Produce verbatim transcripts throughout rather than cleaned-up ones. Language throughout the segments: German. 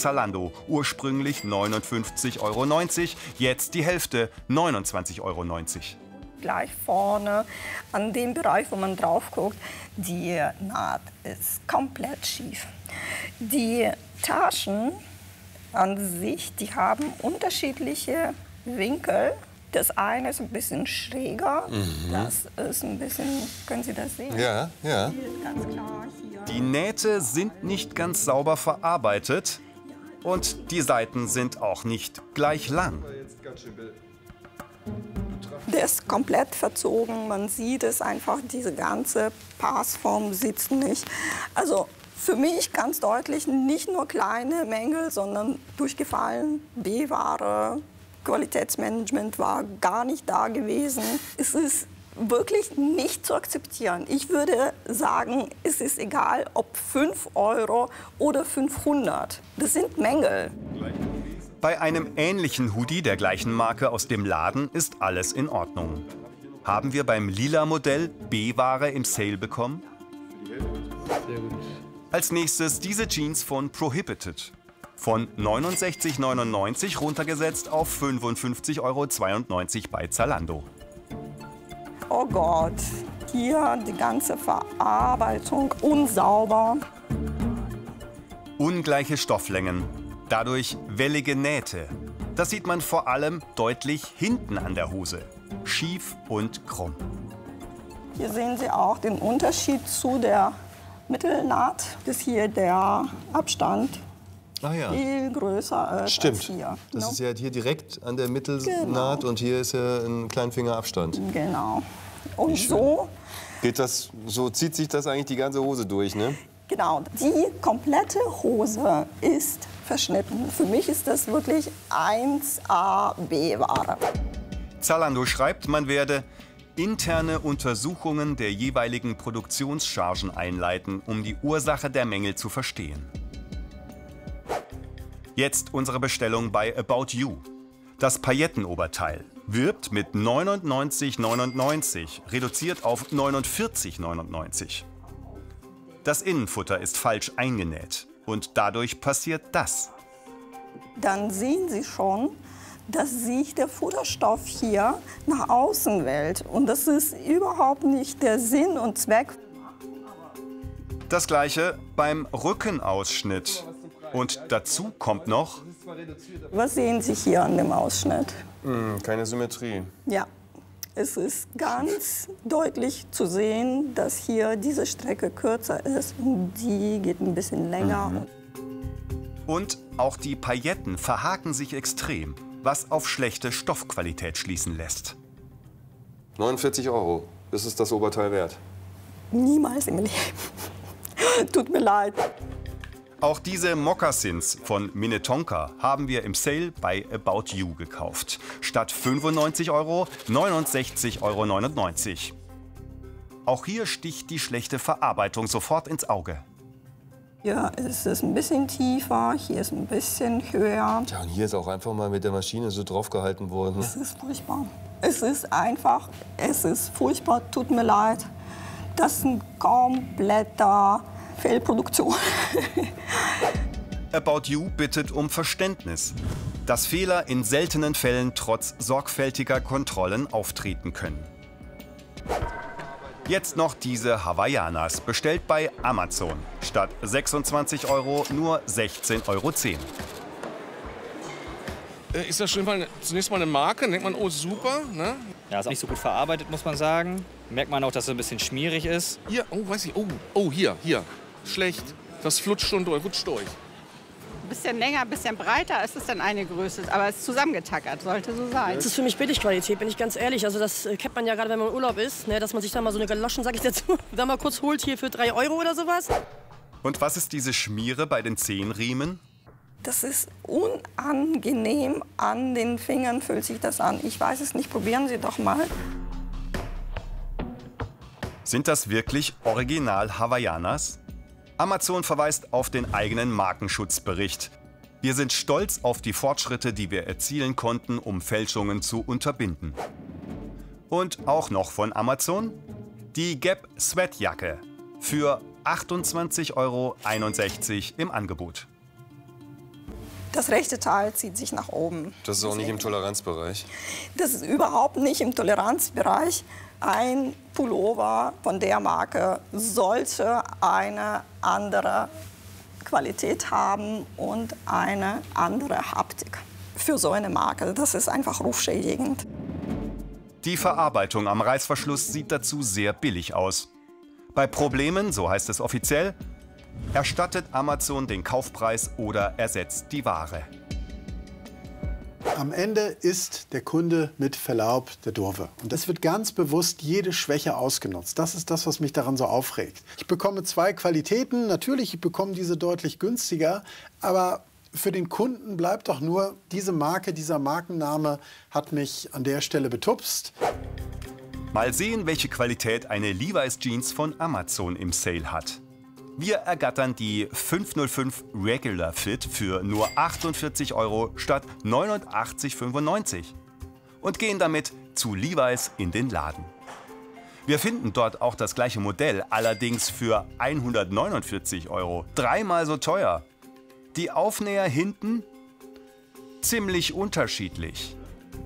Zalando. Ursprünglich neunundfünfzig Euro neunzig, jetzt die Hälfte, neunundzwanzig Euro neunzig. Gleich vorne, an dem Bereich, wo man drauf guckt, die Naht ist komplett schief. Die Taschen an sich, die haben unterschiedliche Winkel. Das eine ist ein bisschen schräger, mhm. das ist ein bisschen, können Sie das sehen? Ja, ja. Ganz klar hier. Die Nähte sind nicht ganz sauber verarbeitet und die Seiten sind auch nicht gleich lang. Der ist komplett verzogen, man sieht es einfach, diese ganze Passform sitzt nicht. Also für mich ganz deutlich nicht nur kleine Mängel, sondern durchgefallen, B-Ware. Qualitätsmanagement war gar nicht da gewesen. Es ist wirklich nicht zu akzeptieren. Ich würde sagen, es ist egal, ob fünf Euro oder fünfhundert. Das sind Mängel. Bei einem ähnlichen Hoodie der gleichen Marke aus dem Laden ist alles in Ordnung. Haben wir beim lila Modell B-Ware im Sale bekommen? Sehr gut. Als nächstes diese Jeans von Prohibited. Von neunundsechzig Euro neunundneunzig runtergesetzt auf fünfundfünfzig Euro zweiundneunzig bei Zalando. Oh Gott, hier die ganze Verarbeitung unsauber. Ungleiche Stofflängen, dadurch wellige Nähte. Das sieht man vor allem deutlich hinten an der Hose. Schief und krumm. Hier sehen Sie auch den Unterschied zu der Mittelnaht. Das ist hier der Abstand. Ah ja. Viel größer ist Stimmt. als hier. Das no? ist ja hier direkt an der Mittelnaht Genau. und hier ist ja ein Kleinfingerabstand. Genau. Und so, Geht das, so zieht sich das eigentlich die ganze Hose durch, ne? genau, die komplette Hose ist verschnitten. Für mich ist das wirklich eins A B-Ware. Zalando schreibt, man werde interne Untersuchungen der jeweiligen Produktionschargen einleiten, um die Ursache der Mängel zu verstehen. Jetzt unsere Bestellung bei About You. Das Paillettenoberteil wirbt mit neunundneunzig Euro neunundneunzig, reduziert auf neunundvierzig Euro neunundneunzig. Das Innenfutter ist falsch eingenäht und dadurch passiert das. Dann sehen Sie schon, dass sich der Futterstoff hier nach außen wählt. Und das ist überhaupt nicht der Sinn und Zweck. Das gleiche beim Rückenausschnitt. Und dazu kommt noch, Was sehen Sie hier an dem Ausschnitt? Hm, keine Symmetrie. Ja, es ist ganz deutlich zu sehen, dass hier diese Strecke kürzer ist und die geht ein bisschen länger. Mhm. und auch die Pailletten verhaken sich extrem, was auf schlechte Stoffqualität schließen lässt. neunundvierzig Euro, das ist das Oberteil wert. Niemals im Leben. Tut mir leid. Auch diese Mokassins von Minnetonka haben wir im Sale bei About You gekauft. Statt fünfundneunzig Euro neunundsechzig Euro neunundneunzig. Auch hier sticht die schlechte Verarbeitung sofort ins Auge. Hier ist es ein bisschen tiefer, hier ist ein bisschen höher. Tja, und hier ist auch einfach mal mit der Maschine so draufgehalten worden. Es ist furchtbar. Es ist einfach, es ist furchtbar, tut mir leid. Das ist ein kompletter Fehlproduktion. About You bittet um Verständnis, dass Fehler in seltenen Fällen trotz sorgfältiger Kontrollen auftreten können. Jetzt noch diese Hawaiianas, bestellt bei Amazon. Statt sechsundzwanzig Euro nur sechzehn Euro zehn. Ist das schon mal, zunächst mal eine Marke? Denkt man, oh super, ne? Ja, ist auch nicht so gut verarbeitet, muss man sagen. Merkt man auch, dass es ein bisschen schmierig ist. Hier, oh, weiß ich, oh, oh, hier, hier. Schlecht. Das flutscht schon durch, rutscht durch. Ein bisschen länger, ein bisschen breiter ist es dann eine Größe. Aber es ist zusammengetackert, sollte so sein. Das ist für mich Billigqualität, bin ich ganz ehrlich. Also das kennt man ja gerade, wenn man im Urlaub ist, ne, dass man sich da mal so eine Galoschen, sag ich dazu, da mal kurz holt hier für drei Euro oder sowas. Und was ist diese Schmiere bei den Zehenriemen? Das ist unangenehm. An den Fingern fühlt sich das an. Ich weiß es nicht, probieren Sie doch mal. Sind das wirklich Original Hawaiianas? Amazon verweist auf den eigenen Markenschutzbericht. Wir sind stolz auf die Fortschritte, die wir erzielen konnten, um Fälschungen zu unterbinden. Und auch noch von Amazon die Gap Sweatjacke für achtundzwanzig Euro einundsechzig im Angebot. Das rechte Teil zieht sich nach oben. Das ist auch nicht im Toleranzbereich. Das ist überhaupt nicht im Toleranzbereich. Ein Pullover von der Marke sollte eine andere Qualität haben und eine andere Haptik. Für so eine Marke, das ist einfach rufschädigend. Die Verarbeitung am Reißverschluss sieht dazu sehr billig aus. Bei Problemen, so heißt es offiziell, erstattet Amazon den Kaufpreis oder ersetzt die Ware. Am Ende ist der Kunde mit Verlaub der Doofe. Und es wird ganz bewusst jede Schwäche ausgenutzt. Das ist das, was mich daran so aufregt. Ich bekomme zwei Qualitäten. Natürlich, ich bekomme diese deutlich günstiger. Aber für den Kunden bleibt doch nur, diese Marke, dieser Markenname hat mich an der Stelle betupst. Mal sehen, welche Qualität eine Levi's Jeans von Amazon im Sale hat. Wir ergattern die fünf null fünf Regular Fit für nur achtundvierzig Euro statt neunundachtzig fünfundneunzig und gehen damit zu Levi's in den Laden. Wir finden dort auch das gleiche Modell, allerdings für hundertneunundvierzig Euro, dreimal so teuer. Die Aufnäher hinten ziemlich unterschiedlich.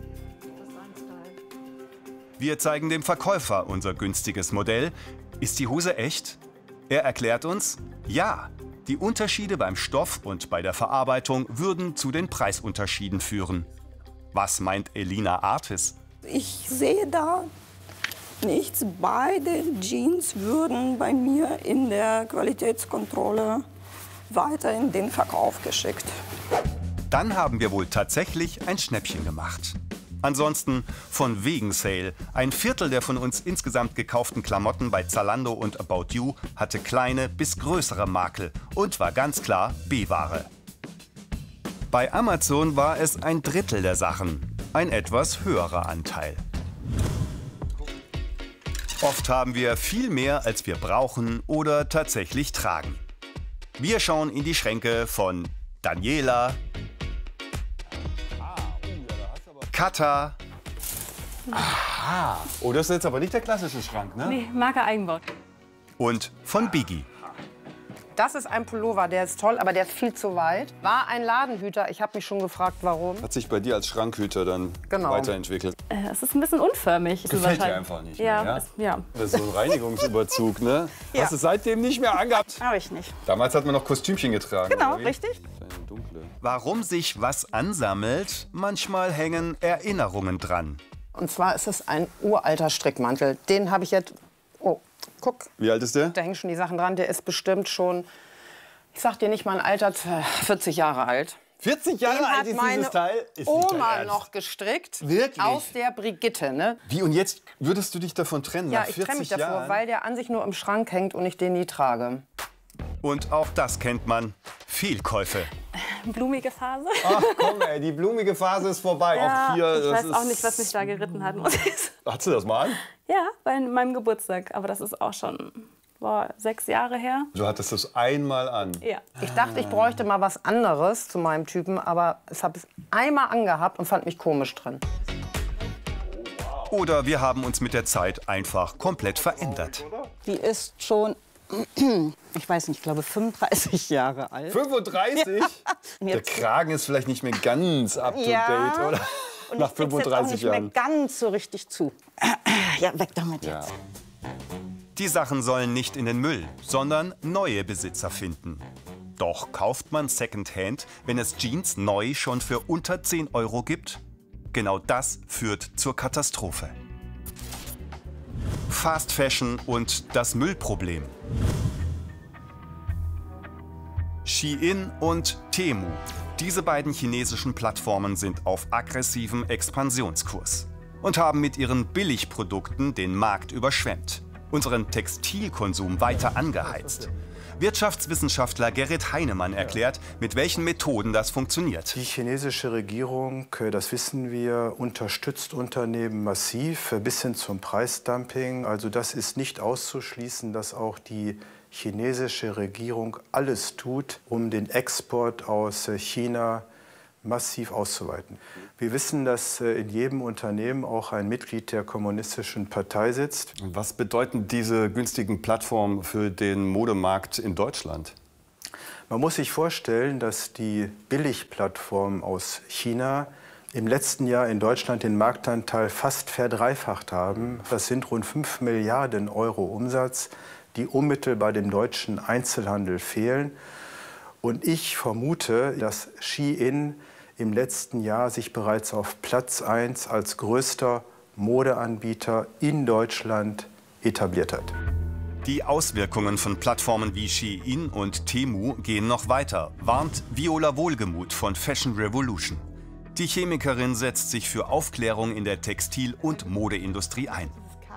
Wir zeigen dem Verkäufer unser günstiges Modell. Ist die Hose echt? Er erklärt uns, ja, die Unterschiede beim Stoff und bei der Verarbeitung würden zu den Preisunterschieden führen. Was meint Elina Artis? Ich sehe da nichts. Beide Jeans würden bei mir in der Qualitätskontrolle weiter in den Verkauf geschickt. Dann haben wir wohl tatsächlich ein Schnäppchen gemacht. Ansonsten von wegen Sale. Ein Viertel der von uns insgesamt gekauften Klamotten bei Zalando und About You hatte kleine bis größere Makel und war ganz klar B-Ware. Bei Amazon war es ein Drittel der Sachen, ein etwas höherer Anteil. Oft haben wir viel mehr, als wir brauchen oder tatsächlich tragen. Wir schauen in die Schränke von Daniela, Katha. Aha. Oh, das ist jetzt aber nicht der klassische Schrank, ne? Nee, Marke Eigenbau. Und von Biggie. Das ist ein Pullover, der ist toll, aber der ist viel zu weit. War ein Ladenhüter. Ich habe mich schon gefragt, warum. Hat sich bei dir als Schrankhüter dann genau. weiterentwickelt. Äh, es ist ein bisschen unförmig. Gefällt dir einfach nicht ja, mehr, ja? Es, ja. Das ist so ein Reinigungsüberzug, ne? Ja. Hast du seitdem nicht mehr angehabt? Habe ich nicht. Damals hat man noch Kostümchen getragen. Genau, oder wie? richtig. Eine dunkle. Warum sich was ansammelt, manchmal hängen Erinnerungen dran. Und zwar ist es ein uralter Strickmantel. Den habe ich jetzt... Oh, guck. Wie alt ist der? Da hängen schon die Sachen dran. Der ist bestimmt schon... Ich sag dir nicht mal ein Alter, vierzig Jahre alt. vierzig Jahre Den alt hat ist meine dieses Teil? Ist nicht Oma dein Ernst. noch gestrickt. Wirklich? Aus der Brigitte, ne? Wie, und jetzt würdest du dich davon trennen? Ja, nach ich vierzig trenne mich davor, Jahren? weil der an sich nur im Schrank hängt und ich den nie trage. Und auch das kennt man. Fehlkäufe. Blumige Phase. Ach komm, ey, die blumige Phase ist vorbei. Ja, auch hier, ich das weiß ist... auch nicht, was mich da geritten hat, muss ich sagen. Hast du das mal an? Ja, bei meinem Geburtstag. Aber das ist auch schon boah, sechs Jahre her. Du hattest das einmal an. Ja. Ich dachte, ich bräuchte mal was anderes zu meinem Typen, aber ich habe es einmal angehabt und fand mich komisch drin. Oder wir haben uns mit der Zeit einfach komplett verändert. Die ist schon, ich weiß nicht, ich glaube fünfunddreißig Jahre alt. fünfunddreißig? Ja. Der Kragen ist vielleicht nicht mehr ganz up to Ja. date, oder? Und Nach ich krieg's jetzt auch fünfunddreißig nicht Jahren. mehr ganz so richtig zu. Ja, weg damit Ja. jetzt. Die Sachen sollen nicht in den Müll, sondern neue Besitzer finden. Doch kauft man Secondhand, wenn es Jeans neu schon für unter zehn Euro gibt? Genau das führt zur Katastrophe. Fast Fashion und das Müllproblem. Shein und Temu. Diese beiden chinesischen Plattformen sind auf aggressivem Expansionskurs und haben mit ihren Billigprodukten den Markt überschwemmt, unseren Textilkonsum weiter angeheizt. Wirtschaftswissenschaftler Gerrit Heinemann erklärt, mit welchen Methoden das funktioniert. Die chinesische Regierung, das wissen wir, unterstützt Unternehmen massiv bis hin zum Preisdumping. Also das ist nicht auszuschließen, dass auch die chinesische Regierung alles tut, um den Export aus China massiv auszuweiten. Wir wissen, dass in jedem Unternehmen auch ein Mitglied der Kommunistischen Partei sitzt. Was bedeuten diese günstigen Plattformen für den Modemarkt in Deutschland? Man muss sich vorstellen, dass die Billigplattformen aus China im letzten Jahr in Deutschland den Marktanteil fast verdreifacht haben. Das sind rund fünf Milliarden Euro Umsatz, die unmittelbar dem deutschen Einzelhandel fehlen. Und ich vermute, dass Shein im letzten Jahr sich bereits auf Platz eins als größter Modeanbieter in Deutschland etabliert hat. Die Auswirkungen von Plattformen wie Shein und Temu gehen noch weiter, warnt Viola Wohlgemuth von Fashion Revolution. Die Chemikerin setzt sich für Aufklärung in der Textil- und Modeindustrie ein.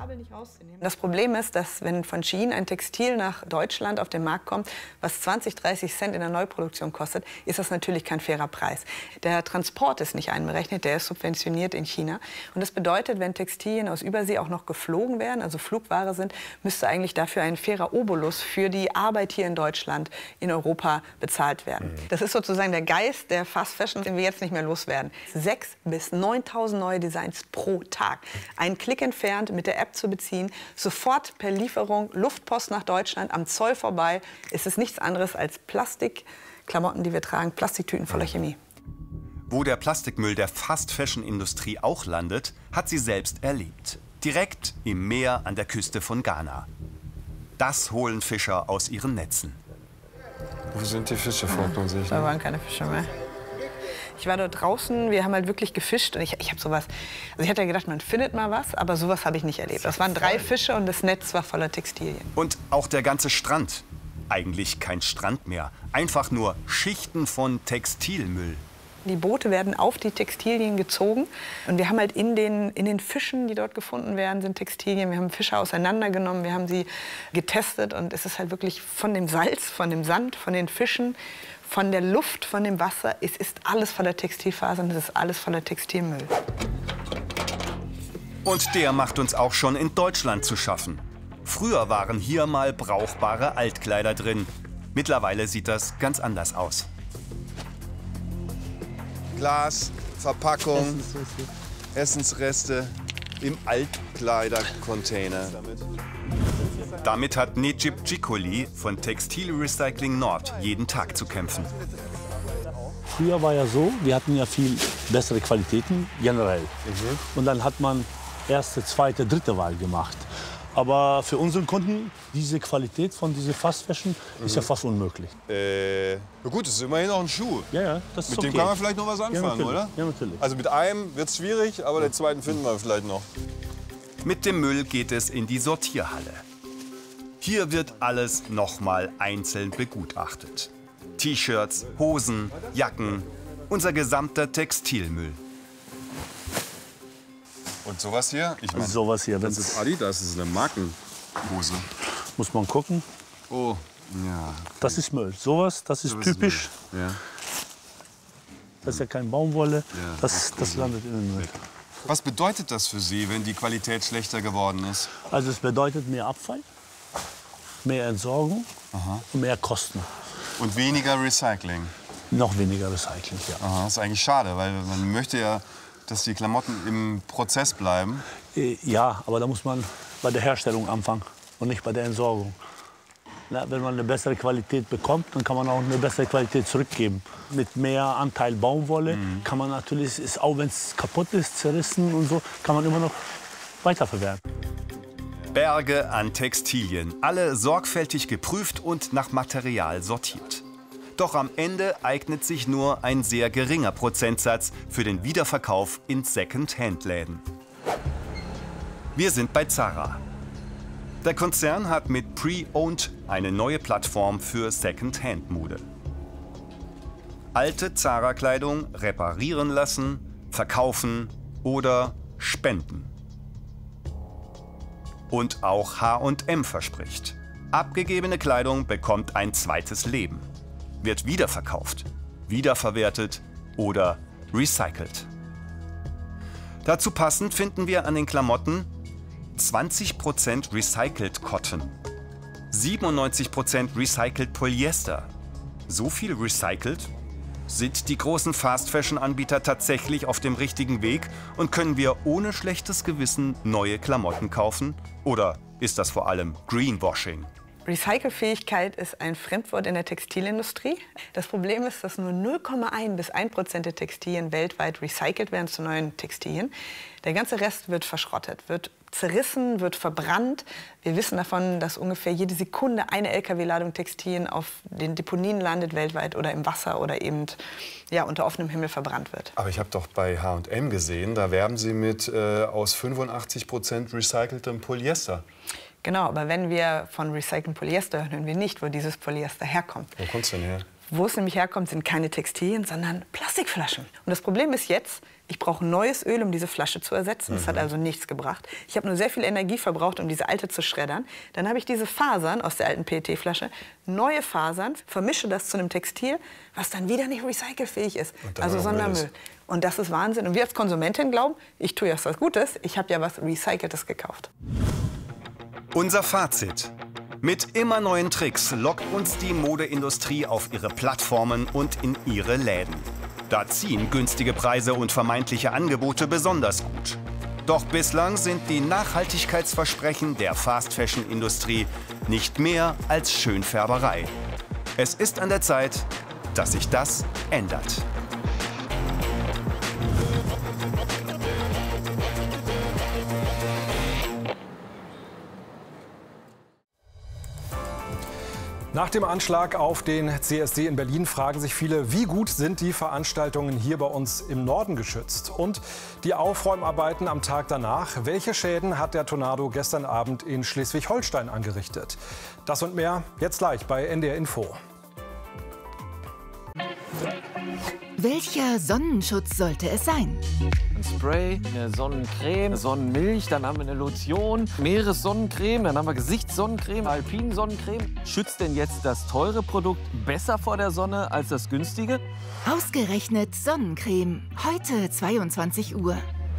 Das Problem ist, dass wenn von Shein ein Textil nach Deutschland auf den Markt kommt, was zwanzig, dreißig Cent in der Neuproduktion kostet, ist das natürlich kein fairer Preis. Der Transport ist nicht einberechnet, der ist subventioniert in China. Und das bedeutet, wenn Textilien aus Übersee auch noch geflogen werden, also Flugware sind, müsste eigentlich dafür ein fairer Obolus für die Arbeit hier in Deutschland, in Europa bezahlt werden. Das ist sozusagen der Geist der Fast Fashion, den wir jetzt nicht mehr loswerden. sechstausend bis neuntausend neue Designs pro Tag. Ein Klick entfernt, mit der App zu beziehen, sofort per Lieferung, Luftpost nach Deutschland, am Zoll vorbei. Es ist nichts anderes als Plastikklamotten, die wir tragen, Plastiktüten voller Chemie. Wo der Plastikmüll der Fast-Fashion-Industrie auch landet, hat sie selbst erlebt. Direkt im Meer an der Küste von Ghana. Das holen Fischer aus ihren Netzen. Wo sind die Fische, fragt man sich. Da waren keine Fische mehr. Ich war dort draußen, wir haben halt wirklich gefischt und ich, ich habe sowas, also ich hatte ja gedacht, man findet mal was, aber sowas habe ich nicht erlebt. Das waren drei Fische und das Netz war voller Textilien. Und auch der ganze Strand. Eigentlich kein Strand mehr, einfach nur Schichten von Textilmüll. Die Boote werden auf die Textilien gezogen und wir haben halt in den, in den Fischen, die dort gefunden werden, sind Textilien. Wir haben Fische auseinandergenommen, wir haben sie getestet und es ist halt wirklich von dem Salz, von dem Sand, von den Fischen, von der Luft, von dem Wasser, es ist alles voller Textilfasern, es ist alles voller Textilmüll. Und der macht uns auch schon in Deutschland zu schaffen. Früher waren hier mal brauchbare Altkleider drin. Mittlerweile sieht das ganz anders aus. Glas, Verpackung, Essensreste im Altkleidercontainer. Damit hat Necip Cikoli von Textilrecycling Nord jeden Tag zu kämpfen. Früher war ja so, wir hatten ja viel bessere Qualitäten generell. Mhm. Und dann hat man erste, zweite, dritte Wahl gemacht. Aber für unseren Kunden, diese Qualität von dieser Fast Fashion mhm. ist ja fast unmöglich. Äh, na gut, das ist immerhin noch ein Schuh. Ja, ja, das ist Mit okay. dem kann man vielleicht noch was anfangen, ja, oder? Ja, natürlich. Also mit einem wird es schwierig, aber den zweiten finden wir vielleicht noch. Mit dem Müll geht es in die Sortierhalle. Hier wird alles nochmal einzeln begutachtet. T-Shirts, Hosen, Jacken, unser gesamter Textilmüll. Und sowas hier? Ich mein, sowas hier. Das ist Adidas, das ist eine Markenhose. Muss man gucken. Oh, ja. Das ist Müll. Sowas, das ist so typisch. Ja. Das ist ja kein Baumwolle. Ja, das, das landet in den Müll. Was bedeutet das für Sie, wenn die Qualität schlechter geworden ist? Also es bedeutet mehr Abfall, mehr Entsorgung Aha. und mehr Kosten. Und weniger Recycling? Noch weniger Recycling, ja. Aha, das ist eigentlich schade, weil man möchte ja, dass die Klamotten im Prozess bleiben. Ja, aber da muss man bei der Herstellung anfangen und nicht bei der Entsorgung. Na, wenn man eine bessere Qualität bekommt, dann kann man auch eine bessere Qualität zurückgeben. Mit mehr Anteil Baumwolle mhm. kann man natürlich, ist, auch wenn es kaputt ist, zerrissen und so, kann man immer noch weiterverwerten. Berge an Textilien, alle sorgfältig geprüft und nach Material sortiert. Doch am Ende eignet sich nur ein sehr geringer Prozentsatz für den Wiederverkauf in Second-Hand-Läden. Wir sind bei Zara. Der Konzern hat mit Pre-Owned eine neue Plattform für Second-Hand-Mode. Alte Zara-Kleidung reparieren lassen, verkaufen oder spenden. Und auch H und M verspricht: abgegebene Kleidung bekommt ein zweites Leben, wird wiederverkauft, wiederverwertet oder recycelt. Dazu passend finden wir an den Klamotten zwanzig Prozent Recycled Cotton, siebenundneunzig Prozent Recycled Polyester. So viel recycelt? Sind die großen Fast-Fashion-Anbieter tatsächlich auf dem richtigen Weg und können wir ohne schlechtes Gewissen neue Klamotten kaufen? Oder ist das vor allem Greenwashing? Recycelfähigkeit ist ein Fremdwort in der Textilindustrie. Das Problem ist, dass nur null Komma eins bis ein Prozent der Textilien weltweit recycelt werden zu neuen Textilien. Der ganze Rest wird verschrottet, wird zerrissen, wird verbrannt. Wir wissen davon, dass ungefähr jede Sekunde eine L K W-Ladung Textilien auf den Deponien landet weltweit oder im Wasser oder eben ja, unter offenem Himmel verbrannt wird. Aber ich habe doch bei H und M gesehen, da werben Sie mit äh, aus fünfundachtzig Prozent recyceltem Polyester. Genau, aber wenn wir von recyceltem Polyester hören, hören wir nicht, wo dieses Polyester herkommt. Wo kommt es denn her? Wo es nämlich herkommt, sind keine Textilien, sondern Plastikflaschen. Und das Problem ist jetzt, ich brauche neues Öl, um diese Flasche zu ersetzen. Das Mhm. hat also nichts gebracht. Ich habe nur sehr viel Energie verbraucht, um diese alte zu schreddern. Dann habe ich diese Fasern aus der alten P E T-Flasche, neue Fasern, vermische das zu einem Textil, was dann wieder nicht recycelfähig ist. Also Sondermüll. Und das ist Wahnsinn. Und wir als Konsumentin glauben, ich tue ja was Gutes, ich habe ja was Recyceltes gekauft. Unser Fazit. Mit immer neuen Tricks lockt uns die Modeindustrie auf ihre Plattformen und in ihre Läden. Da ziehen günstige Preise und vermeintliche Angebote besonders gut. Doch bislang sind die Nachhaltigkeitsversprechen der Fast-Fashion-Industrie nicht mehr als Schönfärberei. Es ist an der Zeit, dass sich das ändert. Nach dem Anschlag auf den C S D in Berlin fragen sich viele, wie gut sind die Veranstaltungen hier bei uns im Norden geschützt? Und die Aufräumarbeiten am Tag danach, welche Schäden hat der Tornado gestern Abend in Schleswig-Holstein angerichtet? Das und mehr jetzt gleich bei N D R Info. Welcher Sonnenschutz sollte es sein? Ein Spray, eine Sonnencreme, eine Sonnenmilch, dann haben wir eine Lotion, Meeressonnencreme, dann haben wir Gesichtssonnencreme, Alpinsonnencreme. Schützt denn jetzt das teure Produkt besser vor der Sonne als das günstige? Ausgerechnet Sonnencreme. Heute zweiundzwanzig Uhr.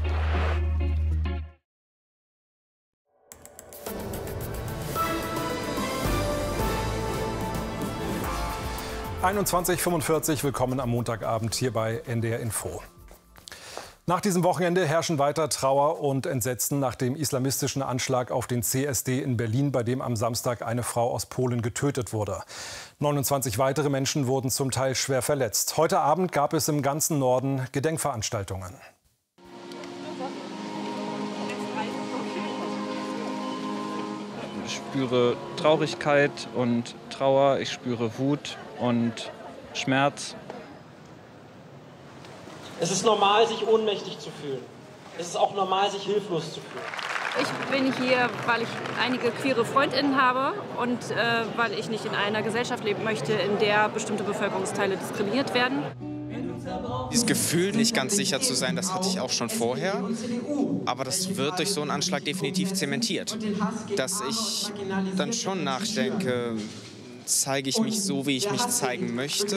einundzwanzig Uhr fünfundvierzig, willkommen am Montagabend hier bei N D R Info. Nach diesem Wochenende herrschen weiter Trauer und Entsetzen nach dem islamistischen Anschlag auf den C S D in Berlin, bei dem am Samstag eine Frau aus Polen getötet wurde. neunundzwanzig weitere Menschen wurden zum Teil schwer verletzt. Heute Abend gab es im ganzen Norden Gedenkveranstaltungen. Ich spüre Traurigkeit und Trauer, ich spüre Wut und Schmerz. Es ist normal, sich ohnmächtig zu fühlen. Es ist auch normal, sich hilflos zu fühlen. Ich bin hier, weil ich einige queere FreundInnen habe und äh, weil ich nicht in einer Gesellschaft leben möchte, in der bestimmte Bevölkerungsteile diskriminiert werden. Dieses Gefühl, nicht ganz sicher zu sein, das hatte ich auch schon vorher. Aber das wird durch so einen Anschlag definitiv zementiert. Dass ich dann schon nachdenke, zeige ich mich so, wie ich mich zeigen möchte.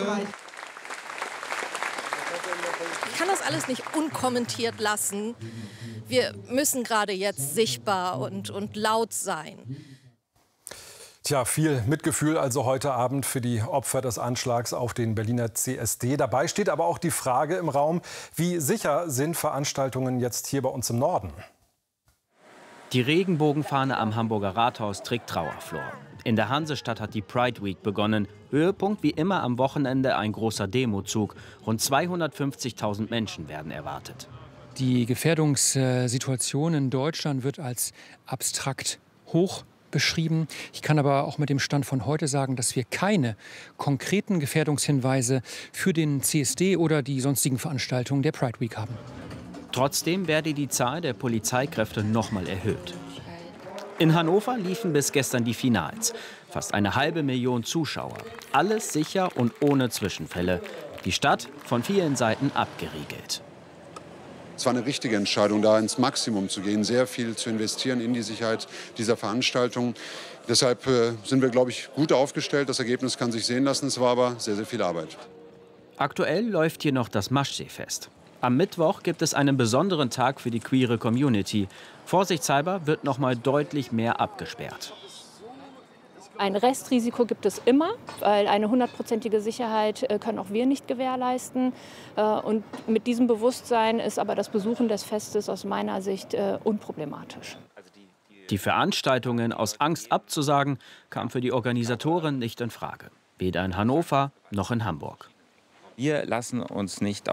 Ich kann das alles nicht unkommentiert lassen. Wir müssen gerade jetzt sichtbar und, und laut sein. Tja, viel Mitgefühl also heute Abend für die Opfer des Anschlags auf den Berliner C S D. Dabei steht aber auch die Frage im Raum, wie sicher sind Veranstaltungen jetzt hier bei uns im Norden? Die Regenbogenfahne am Hamburger Rathaus trägt Trauerflor. In der Hansestadt hat die Pride Week begonnen. Höhepunkt wie immer am Wochenende ein großer Demozug. Rund zweihundertfünfzigtausend Menschen werden erwartet. Die Gefährdungssituation in Deutschland wird als abstrakt hoch beschrieben. Ich kann aber auch mit dem Stand von heute sagen, dass wir keine konkreten Gefährdungshinweise für den C S D oder die sonstigen Veranstaltungen der Pride Week haben. Trotzdem werde die Zahl der Polizeikräfte noch mal erhöht. In Hannover liefen bis gestern die Finals. Fast eine halbe Million Zuschauer. Alles sicher und ohne Zwischenfälle. Die Stadt von vielen Seiten abgeriegelt. Es war eine richtige Entscheidung, da ins Maximum zu gehen, sehr viel zu investieren in die Sicherheit dieser Veranstaltung. Deshalb äh, sind wir, glaube ich, gut aufgestellt. Das Ergebnis kann sich sehen lassen. Es war aber sehr, sehr viel Arbeit. Aktuell läuft hier noch das Maschsee-Fest. Am Mittwoch gibt es einen besonderen Tag für die queere Community. Vorsichtshalber wird noch mal deutlich mehr abgesperrt. Ein Restrisiko gibt es immer, weil eine hundertprozentige Sicherheit äh, können auch wir nicht gewährleisten. Äh, und mit diesem Bewusstsein ist aber das Besuchen des Festes aus meiner Sicht äh, unproblematisch. Die Veranstaltungen aus Angst abzusagen, kam für die Organisatoren nicht in Frage. Weder in Hannover noch in Hamburg. Wir lassen uns nicht